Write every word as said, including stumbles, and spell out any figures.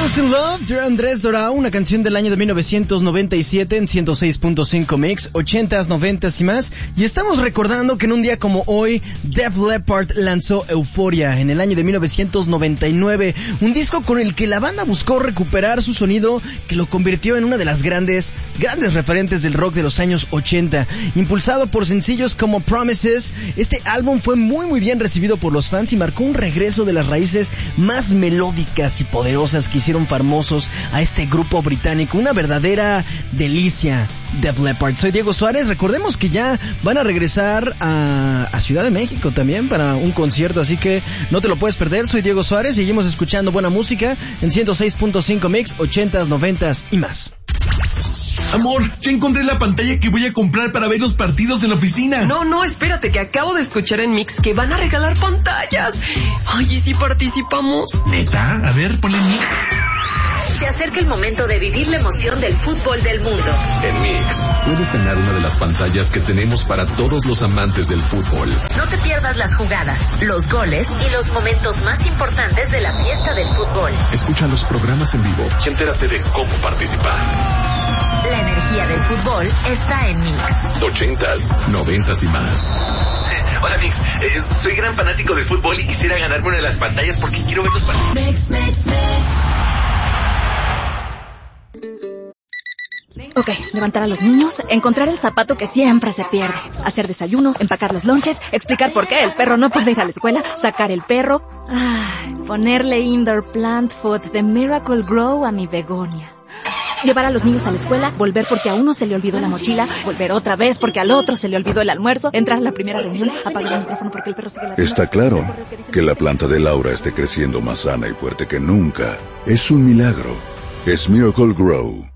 Falls in Love de Andrés Dorao, una canción del año de mil novecientos noventa y siete en ciento seis punto cinco Mix, ochentas, noventas y más. Y estamos recordando que en un día como hoy, Def Leppard lanzó Euphoria en el año de mil novecientos noventa y nueve, un disco con el que la banda buscó recuperar su sonido que lo convirtió en una de las grandes, grandes referentes del rock de los años ochenta. Impulsado por sencillos como Promises, este álbum fue muy muy bien recibido por los fans y marcó un regreso de las raíces más melódicas y poderosas que hicieron famosos a este grupo británico. Una verdadera delicia, Def Leppard. Soy Diego Suárez. Recordemos que ya van a regresar a, a Ciudad de México también para un concierto, así que no te lo puedes perder. Soy Diego Suárez. Seguimos escuchando buena música en ciento seis punto cinco Mix, ochentas, noventas y más. Amor, ya encontré la pantalla que voy a comprar para ver los partidos en la oficina. No, no, espérate, que acabo de escuchar en Mix que van a regalar pantallas. Ay, ¿y si participamos? ¿Neta? A ver, ponle Mix. Se acerca el momento de vivir la emoción del fútbol del mundo. En Mix, puedes ganar una de las pantallas que tenemos para todos los amantes del fútbol. No te pierdas las jugadas, los goles y los momentos más importantes de la fiesta del fútbol. Escucha los programas en vivo y entérate de cómo participar. La energía del fútbol está en Mix. Ochentas, noventas y más. Hola Mix, eh, soy gran fanático del fútbol y quisiera ganarme una de las pantallas porque quiero ver los partidos. Mix, Mix, Mix. Ok, levantar a los niños, encontrar el zapato que siempre se pierde, hacer desayuno, empacar los lonches, explicar por qué el perro no puede ir a la escuela, sacar el perro, ay, ponerle indoor plant food de Miracle Grow a mi begonia. Llevar a los niños a la escuela, volver porque a uno se le olvidó la mochila, volver otra vez porque al otro se le olvidó el almuerzo, entrar a la primera reunión, apagar el micrófono porque el perro sigue la... Está claro que la planta de Laura esté creciendo más sana y fuerte que nunca. Es un milagro. Es Miracle Grow.